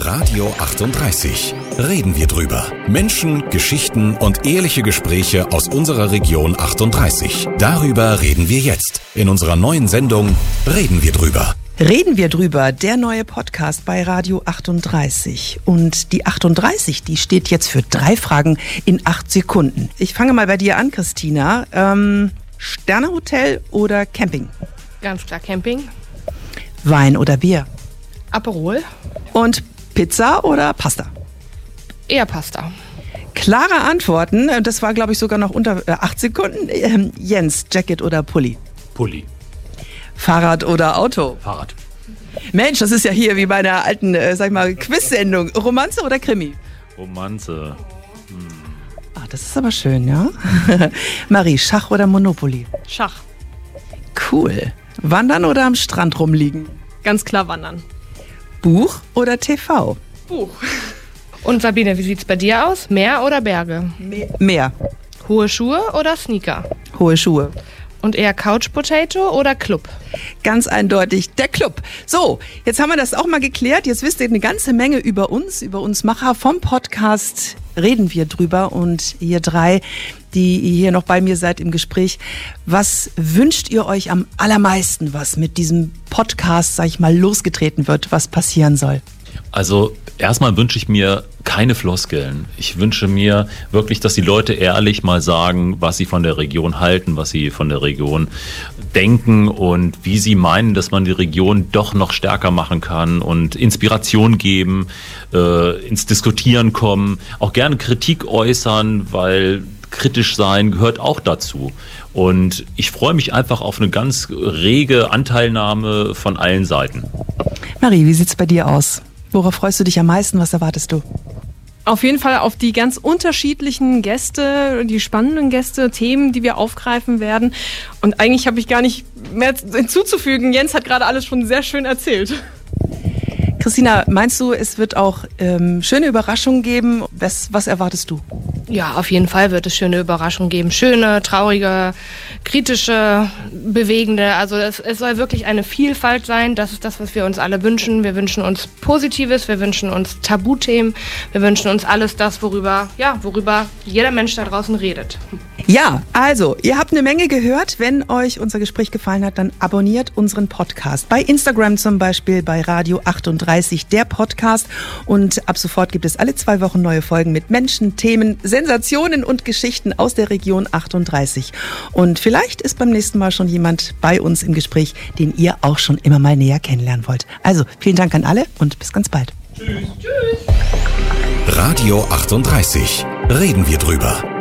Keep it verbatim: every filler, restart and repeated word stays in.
Radio achtunddreißig. Reden wir drüber. Menschen, Geschichten und ehrliche Gespräche aus unserer Region achtunddreißig. Darüber reden wir jetzt in unserer neuen Sendung Reden wir drüber. Reden wir drüber, der neue Podcast bei Radio achtunddreißig. Und die achtunddreißig, die steht jetzt für drei Fragen in acht Sekunden. Ich fange mal bei dir an, Christina. Ähm, Sternehotel oder Camping? Ganz klar Camping. Wein oder Bier? Aperol. Und Pizza oder Pasta? Eher Pasta. Klare Antworten. Das war, glaube ich, sogar noch unter äh, acht Sekunden. Ähm, Jens, Jacket oder Pulli? Pulli. Fahrrad oder Auto? Fahrrad. Mensch, das ist ja hier wie bei einer alten, äh, sag ich mal, Quiz-Sendung. Romanze oder Krimi? Romanze. Hm. Ah, das ist aber schön, ja? Marie, Schach oder Monopoly? Schach. Cool. Wandern oder am Strand rumliegen? Ganz klar wandern. Buch oder T V? Buch. Und Sabine, wie sieht's bei dir aus? Meer oder Berge? Meer. Hohe Schuhe oder Sneaker? Hohe Schuhe. Und eher Couch Potato oder Club? Ganz eindeutig der Club. So, jetzt haben wir das auch mal geklärt. Jetzt wisst ihr eine ganze Menge über uns, über uns Macher vom Podcast Reden wir drüber. Und ihr drei, die hier noch bei mir seid im Gespräch, was wünscht ihr euch am allermeisten, was mit diesem Podcast, sag ich mal, losgetreten wird, was passieren soll? Also erstmal wünsche ich mir keine Floskeln. Ich wünsche mir wirklich, dass die Leute ehrlich mal sagen, was sie von der Region halten, was sie von der Region denken und wie sie meinen, dass man die Region doch noch stärker machen kann und Inspiration geben, äh, ins Diskutieren kommen, auch gerne Kritik äußern, weil kritisch sein gehört auch dazu. Und ich freue mich einfach auf eine ganz rege Anteilnahme von allen Seiten. Marie, wie sieht's bei dir aus? Worauf freust du dich am meisten? Was erwartest du? Auf jeden Fall auf die ganz unterschiedlichen Gäste, die spannenden Gäste, Themen, die wir aufgreifen werden. Und eigentlich habe ich gar nicht mehr hinzuzufügen. Jens hat gerade alles schon sehr schön erzählt. Christina, meinst du, es wird auch ähm, schöne Überraschungen geben? Was, was erwartest du? Ja, auf jeden Fall wird es schöne Überraschungen geben. Schöne, traurige, kritische, bewegende. Also es, es soll wirklich eine Vielfalt sein. Das ist das, was wir uns alle wünschen. Wir wünschen uns Positives, wir wünschen uns Tabuthemen, wir wünschen uns alles das, worüber, ja, worüber jeder Mensch da draußen redet. Ja, also, ihr habt eine Menge gehört. Wenn euch unser Gespräch gefallen hat, dann abonniert unseren Podcast. Bei Instagram zum Beispiel, bei Radio achtunddreißig, der Podcast. Und ab sofort gibt es alle zwei Wochen neue Folgen mit Menschen, Themen, Sensationen und Geschichten aus der Region achtunddreißig. Und vielleicht ist beim nächsten Mal schon jemand bei uns im Gespräch, den ihr auch schon immer mal näher kennenlernen wollt. Also, vielen Dank an alle und bis ganz bald. Tschüss. Tschüss. Radio achtunddreißig. Reden wir drüber.